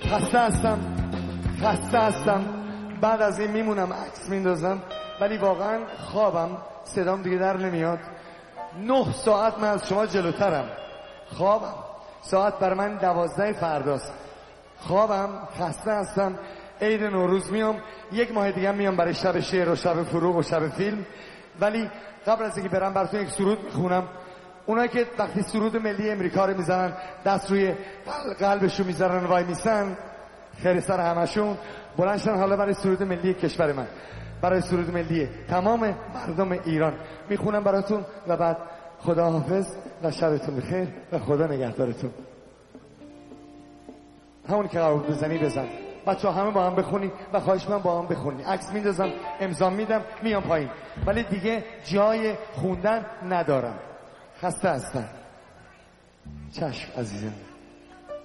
خسته هستم. بعد از این میمونم عکس میندازم، ولی واقعا خوابم، صدام دیگه در نمیاد. 9 ساعت من از شما جلوترم. خوابم ساعت بر من 12 فرداست. خوابم، خسته هستم. عید نوروز میام، 1 ماه دیگه میام برای شب شعر و شب فروغ و شب فیلم. ولی قبل از اینکه برم براتون یک سرود میخونم. اونایی که وقتی سرود ملی امریکا رو میزنن دست روی قلبشون میذارن وای میسن، خیر سر همشون بلندشن حالا برای سرود ملی کشور من، برای سرود ملی تمام مردم ایران میخونم براتون. و بعد خدا حافظ و شبتون بخیر و خدا نگهدارتون. همون که قرار بزنی بزن. بچه همه با هم بخونی و خواهش من با هم بخونی. عکس میندازم، امضا میدم، میام پایین، ولی دیگه جای خوندن ندارم. خسته هستم. چشم عزیزم.